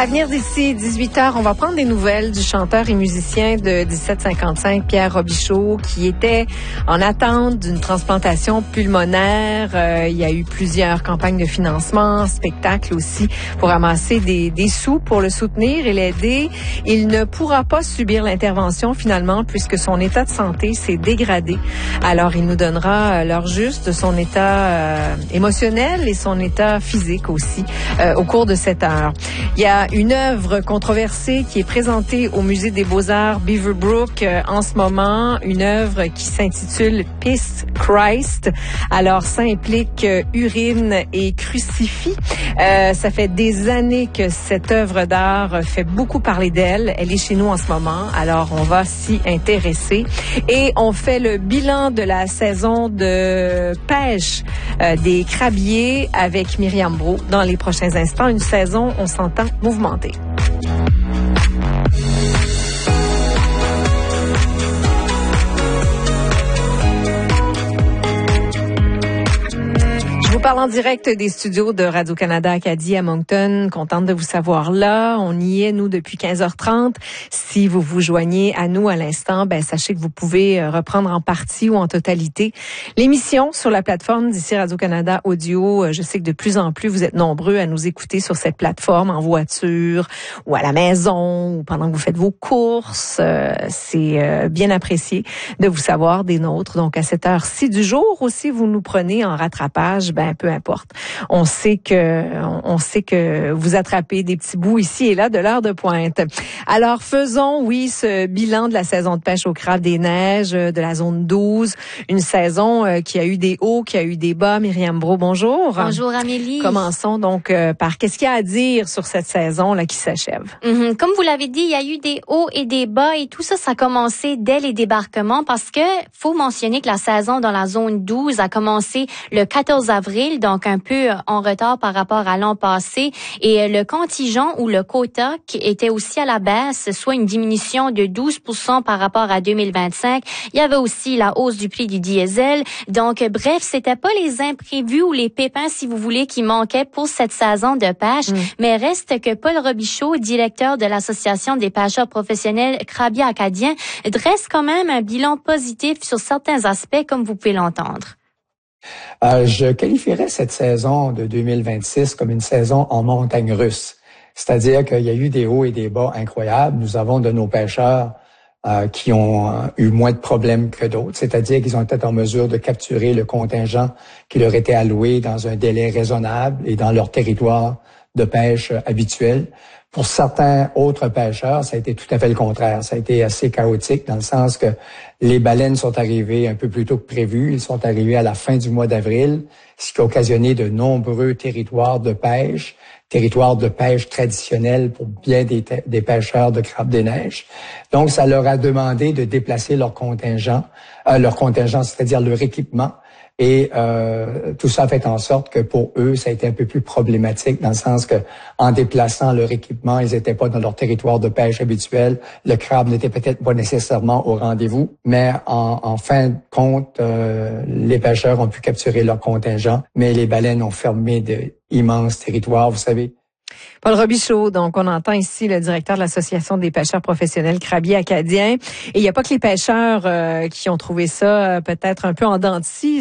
À venir d'ici 18h, on va prendre des nouvelles du chanteur et musicien de 1755, Pierre Robichaud, qui était en attente d'une transplantation pulmonaire. Il y a eu plusieurs campagnes de financement, spectacles aussi, pour amasser des sous pour le soutenir et l'aider. Il ne pourra pas subir l'intervention finalement, puisque son état de santé s'est dégradé. Alors, il nous donnera l'heure juste de son état émotionnel et son état physique aussi au cours de cette heure. Il y a une œuvre controversée qui est présentée au Musée des Beaux-Arts Beaverbrook en ce moment, une œuvre qui s'intitule Peace Christ. Alors, ça implique urine et crucifix. Ça fait des années que cette œuvre d'art fait beaucoup parler d'elle. Elle est chez nous en ce moment, alors on va s'y intéresser. Et on fait le bilan de la saison de pêche des crabiers avec Myriam Brault dans les prochains instants. Une saison, on s'entend, mouvementée. Je vous parle en direct des studios de Radio-Canada Acadie à Moncton. Contente de vous savoir là. On y est, nous, depuis 15h30. Si vous vous joignez à nous à l'instant, sachez que vous pouvez reprendre en partie ou en totalité l'émission sur la plateforme d'ici Radio-Canada Audio. Je sais que de plus en plus, vous êtes nombreux à nous écouter sur cette plateforme en voiture ou à la maison ou pendant que vous faites vos courses. C'est bien apprécié de vous savoir des nôtres. Donc, à cette heure-ci du jour aussi, vous nous prenez en rattrapage, peu importe. On sait que vous attrapez des petits bouts ici et là de l'heure de pointe. Alors, faisons, oui, ce bilan de la saison de pêche au crabe des neiges de la zone 12. Une saison qui a eu des hauts, qui a eu des bas. Myriam Brault, bonjour. Bonjour, Amélie. Commençons donc par qu'est-ce qu'il y a à dire sur cette saison là qui s'achève. Comme vous l'avez dit, il y a eu des hauts et des bas et tout ça, ça a commencé dès les débarquements parce que faut mentionner que la saison dans la zone 12 a commencé le 14 avril, donc un peu en retard par rapport à l'an passé. Et le contingent ou le quota qui était aussi à la baisse, soit une diminution de 12% par rapport à 2025. Il y avait aussi la hausse du prix du diesel. Donc, bref, c'était pas les imprévus ou les pépins, si vous voulez, qui manquaient pour cette saison de pêche. Mais reste que Paul Robichaud, directeur de l'Association des pêcheurs professionnels crabiers acadiens, dresse quand même un bilan positif sur certains aspects, comme vous pouvez l'entendre. Je qualifierais cette saison de 2026 comme une saison en montagne russe. C'est-à-dire qu'il y a eu des hauts et des bas incroyables. Nous avons de nos pêcheurs qui ont eu moins de problèmes que d'autres. C'est-à-dire qu'ils ont été en mesure de capturer le contingent qui leur était alloué dans un délai raisonnable et dans leur territoire de pêche habituel. Pour certains autres pêcheurs, ça a été tout à fait le contraire. Ça a été assez chaotique dans le sens que les baleines sont arrivées un peu plus tôt que prévu. Ils sont arrivés à la fin du mois d'avril, ce qui a occasionné de nombreux territoires de pêche traditionnels pour bien des pêcheurs de crabe des neiges. Donc, ça leur a demandé de déplacer leur contingent, c'est-à-dire leur équipement. Et tout ça a fait en sorte que pour eux, ça a été un peu plus problématique dans le sens que en déplaçant leur équipement, ils n'étaient pas dans leur territoire de pêche habituel. Le crabe n'était peut-être pas nécessairement au rendez-vous, mais en fin de compte, les pêcheurs ont pu capturer leur contingent, mais les baleines ont fermé d'immenses territoires, vous savez. Paul Robichaud, donc on entend ici le directeur de l'Association des pêcheurs professionnels crabiers acadiens. Et il n'y a pas que les pêcheurs qui ont trouvé ça peut-être un peu en dents de scie.